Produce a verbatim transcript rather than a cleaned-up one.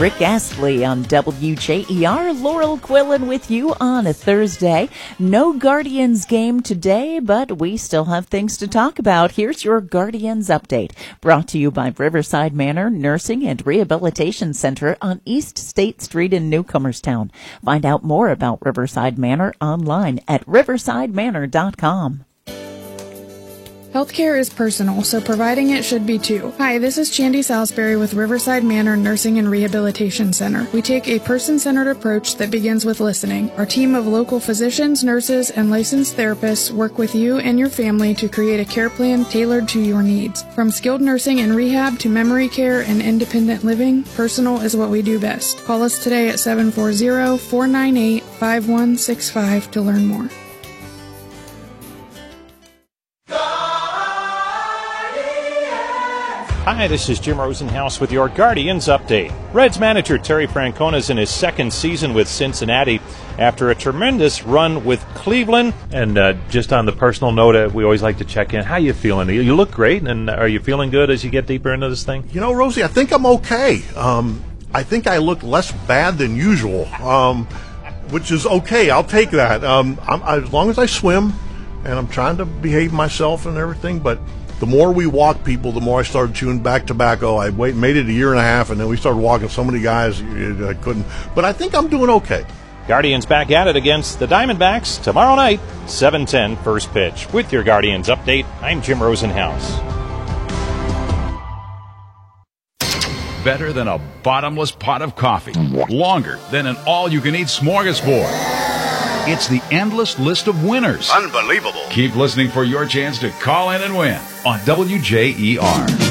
Rick Astley on W J E R. Laurel Quillen with you on a Thursday. No Guardians game today, but we still have things to talk about. Here's your Guardians update, brought to you by Riverside Manor Nursing and Rehabilitation Center on East State Street in Newcomerstown. Find out more about Riverside Manor online at riverside manor dot com. Healthcare is personal, so providing it should be too. Hi, this is Chandy Salisbury with Riverside Manor Nursing and Rehabilitation Center. We take a person-centered approach that begins with listening. Our team of local physicians, nurses, and licensed therapists work with you and your family to create a care plan tailored to your needs. From skilled nursing and rehab to memory care and independent living, personal is what we do best. Call us today at seven four zero, four nine eight, five one six five to learn more. Hi, this is Jim Rosenhaus with your Guardians update. Reds manager Terry Francona is in his second season with Cincinnati after a tremendous run with Cleveland. And uh, just on the personal note, uh, we always like to check in. How you feeling? You look great, and are you feeling good as you get deeper into this thing? You know, Rosie, I think I'm okay. Um, I think I look less bad than usual, um, which is okay. I'll take that. Um, I'm, I, as long as I swim, and I'm trying to behave myself and everything, but the more we walk people, the more I started chewing back tobacco. I wait, made it a year and a half, and then we started walking so many guys I couldn't. But I think I'm doing okay. Guardians back at it against the Diamondbacks tomorrow night, seven ten first pitch. With your Guardians update, I'm Jim Rosenhaus. Better than a bottomless pot of coffee. Longer than an all-you-can-eat smorgasbord. It's the endless list of winners. Unbelievable. Keep listening for your chance to call in and win on W J E R.